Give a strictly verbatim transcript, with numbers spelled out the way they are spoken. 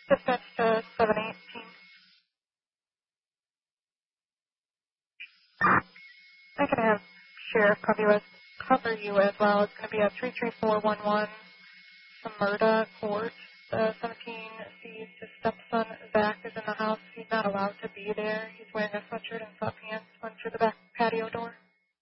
Dispatch to seven eighteen. I can have Sheriff cover you as, cover you as well. It's going to be a three three four one one Smyrna Court. The seventeen sees his stepson Zach is in the house. He's not allowed to be there. He's wearing a sweatshirt and sweatpants. Went through the back